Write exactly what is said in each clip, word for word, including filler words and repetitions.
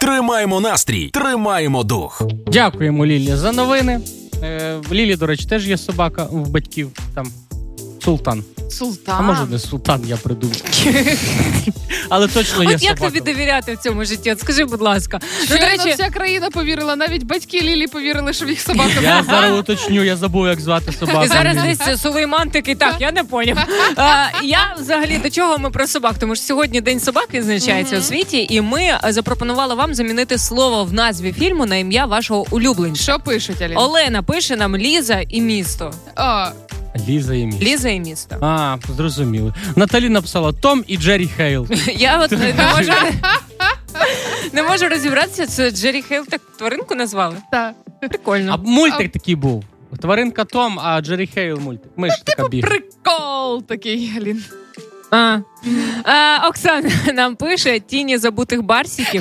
Тримаємо настрій, тримаємо дух. Дякуємо, Лілі, за новини. Е, в Лілі, до речі, теж є собака в батьків. Там Султан. Султан. А може не Султан, я придумав. Але точно є От як собака. тобі довіряти в цьому житті? От скажи, будь ласка. Що Ну, до речі, вся країна повірила, навіть батьки Лілі повірили, що в їх собака. Я зараз уточню, я забув, як звати собаку. і зараз десь Сулейман такий, так, я не поняв. А, я взагалі, до чого ми про собак? Тому що сьогодні День собак відзначається mm-hmm. у світі, і ми запропонували вам замінити слово в назві фільму на ім'я вашого улюбленця. Що пишуть, Аліна? Олена пише нам Ліза і місто. О. Ліза і місто. Ліза і місто. А, зрозуміло. Наталі написала Том і Джері Хейл. Я от не можу... Не можу розібратися, це Джері Хейл так тваринку назвали? Так. Прикольно. А мультик такий був. Тваринка Том, а Джері Хейл мультик. Миш Ну, така типу бігає. прикол такий, Алін. А. А, Оксана нам пише Тіні забутих барсиків.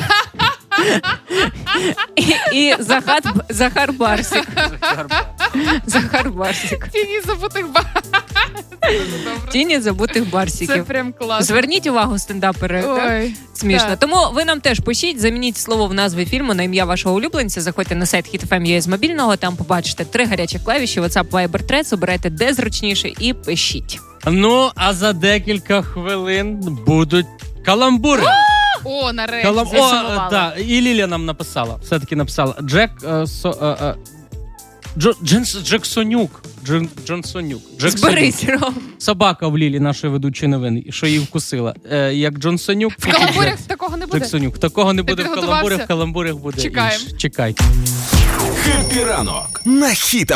І, і Захар, Захар Барсик. Захар Барсик. Тіні забутих ба... Тіні забутих барсиків. Це прям класно. Зверніть увагу, стендапери. Ой, смішно. так. Тому ви нам теж пишіть, замініть слово в назві фільму на ім'я вашого улюбленця. Заходьте на сайт хіт еф ем крапка ю а з мобільного, там побачите три гарячих клавіші, WhatsApp, Viber, Threads, обирайте де зручніше і пишіть. Ну, а за декілька хвилин будуть каламбури. О, нарешті. Калам... О, да. І Лілія нам написала. Все-таки написала. Джек... Е, со, е, е, Джо, Дженс, Джексонюк. Джон, Джонсонюк. Зберись, Ром. Собака в Лілі, нашої ведучої новин, що її вкусила. Е, як Джонсонюк. В каламбурях такого не буде? Джексонюк. Такого не Ти буде в каламбурях, в каламбурях буде Чекаємо. інше. Чекайте. Хеппі ранок на Хіт еф ем.